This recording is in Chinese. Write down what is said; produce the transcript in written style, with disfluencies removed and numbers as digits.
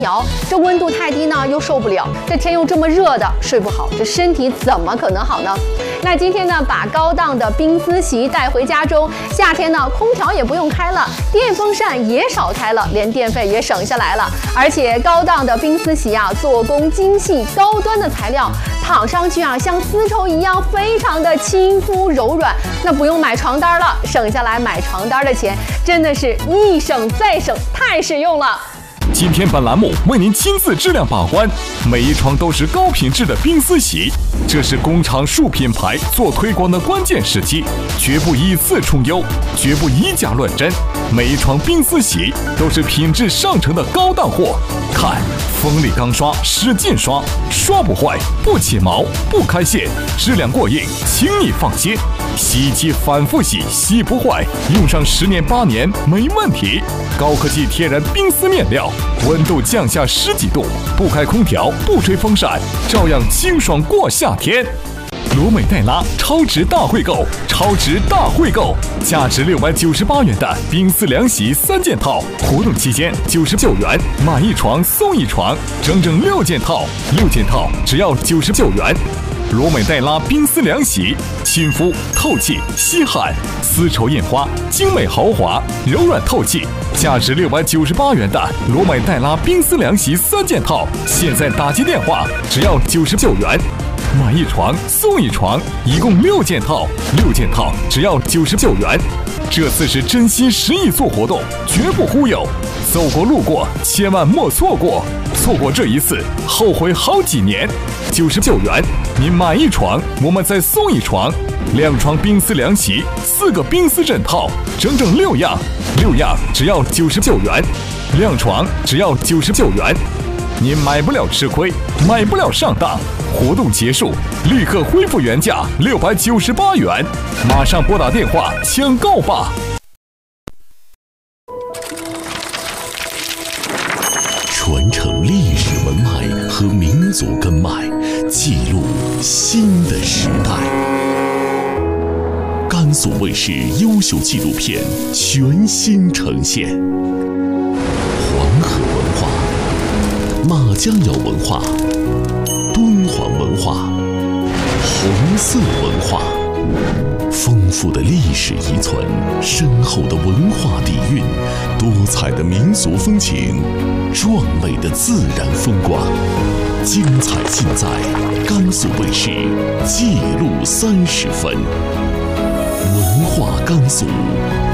这温度太低呢，又受不了；这天又这么热的，睡不好，这身体怎么可能好呢？那今天呢，把高档的冰丝席带回家中，夏天呢，空调也不用开了，电风扇也少开了，连电费也省下来了。而且高档的冰丝席啊，做工精细，高端的材料，躺上去啊，像丝绸一样，非常的亲肤柔软。那不用买床单了，省下来买床单的钱，真的是一省再省，太实用了。 今天本栏目为您亲自质量把关，每一床都是高品质的冰丝席，这是工厂数品牌做推广的关键时期，绝不以次充优，绝不以假乱真。每一床冰丝席都是品质上乘的高档货，看锋利钢刷，使劲刷，刷不坏，不起毛，不开线，质量过硬，请你放心。洗衣机反复洗，洗不坏，用上10年8年没问题。高科技天然冰丝面料，温度降下10几度，不开空调，不吹风扇，照样清爽过夏天。罗美黛拉超值大惠购，超值大惠购，价值698元的冰丝凉席3件套，活动期间99元，买一床送一床，整整6件套，6件套只要99元。罗美黛拉冰丝凉席，亲肤透气吸汗，丝绸印花，精美豪华，柔软透气，价值698元的罗美黛拉冰丝凉席3件套，现在打击电话只要99元，买一床送一床，一共6件套，6件套只要99元。这次是真心实意做活动，绝不忽悠，走过路过千万莫错过，错过这一次，后悔好几年。99元，您买一床，我们再送一床，2床冰丝凉席，4个冰丝枕套，整整6样，6样只要99元，2床只要99元。您买不了吃亏，买不了上当。活动结束，立刻恢复原价698元，马上拨打电话抢购吧。 传承历史文脉和民族根脉，记录新的时代。甘肃卫视优秀纪录片全新呈现，黄河文化、马家窑文化、敦煌文化、红色文化，丰富的历史遗存，深厚的文化底蕴，多彩的民俗风情，壮美的自然风光，精彩尽在甘肃卫视记录30分，文化甘肃。